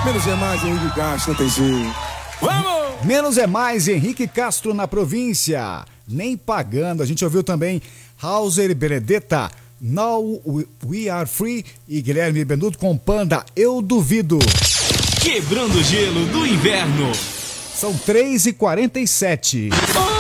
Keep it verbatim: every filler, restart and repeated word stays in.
Menos é mais, Henrique Castro, não tem jeito. Vamos! Menos é mais, Henrique Castro na província. Nem pagando. A gente ouviu também Hauser e Benedetta, Now We Are Free, e Guilherme Benuto com Panda, Eu Duvido. Quebrando o gelo do inverno. São três e quarenta e sete.